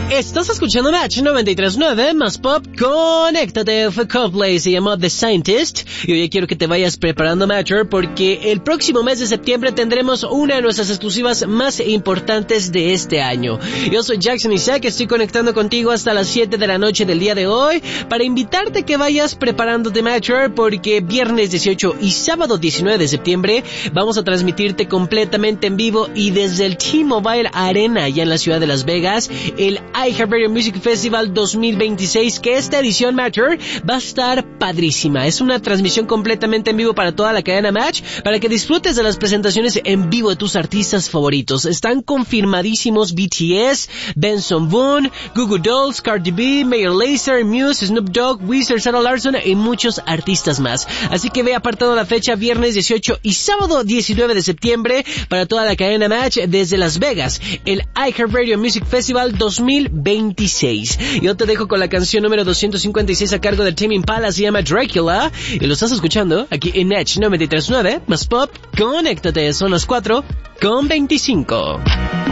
Estás escuchando Match 93.9 más pop. Conéctate. Fue Coldplay, se llamó The Scientist. Y hoy quiero que te vayas preparando, Matcher, porque el próximo mes de septiembre tendremos una de nuestras exclusivas más importantes de este año. Yo soy Jackson Isaac, estoy conectando contigo hasta las 7 de la noche del día de hoy para invitarte que vayas preparándote, Matcher, porque viernes 18 y sábado 19 de septiembre vamos a transmitirte completamente en vivo y desde el T-Mobile Arena allá en la ciudad de Las Vegas, el iHeartRadio Music Festival 2026, que esta edición, Matcher, va a estar padrísima. Es una transmisión completamente en vivo para toda la cadena Match, para que disfrutes de las presentaciones en vivo de tus artistas favoritos. Están confirmadísimos BTS, Benson Boone, Goo Goo Dolls, Cardi B, Mayor Lazer, Muse, Snoop Dogg, Weezer, Sarah Larson y muchos artistas más. Así que ve apartando la fecha viernes 18 y sábado 19 de septiembre para toda la cadena Match desde Las Vegas, el iHeartRadio Music Festival 2026. Yo te dejo con la canción número 256 a cargo de Tame Impala, se llama Dracula, y lo estás escuchando aquí en Match 93.9 más pop. Conéctate, son las 4:25.